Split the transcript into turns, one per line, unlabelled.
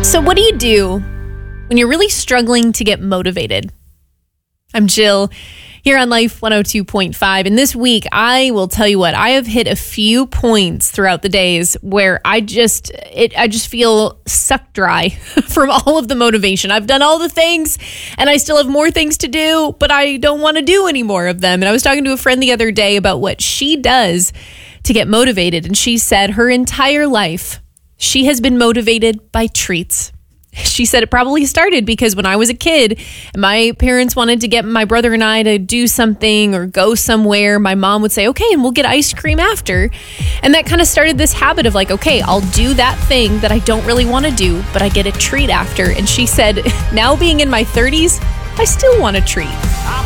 So what do you do when you're really struggling to get motivated? I'm Jill here on Life 102.5. And this week, I will tell you what, I have hit a few points throughout the days where I just feel sucked dry from all of the motivation. I've done all the things and I still have more things to do, but I don't want to do any more of them. And I was talking to a friend the other day about what she does to get motivated. And she said her entire life, she has been motivated by treats. She said it probably started because when I was a kid, my parents wanted to get my brother and I to do something or go somewhere. My mom would say, okay, and we'll get ice cream after. And that kind of started this habit of like, okay, I'll do that thing that I don't really want to do, but I get a treat after. And she said, now being in my 30s, I still want a treat.